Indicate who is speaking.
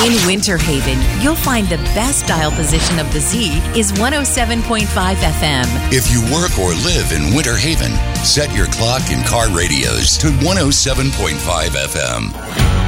Speaker 1: In Winter Haven, you'll find the best dial position of the Z is 107.5 FM.
Speaker 2: If you work or live in Winter Haven, set your clock and car radios to 107.5 FM.